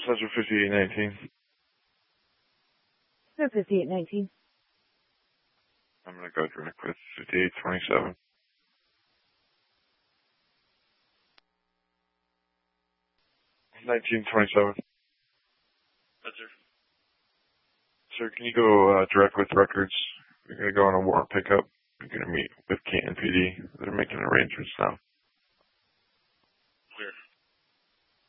Cesar 5819. Cesar 5819. I'm going to go direct with 5827. $19.27. Sir, can you go direct with records? You're going to go on a warrant pickup. You're going to meet with Canton PD. They're making arrangements now.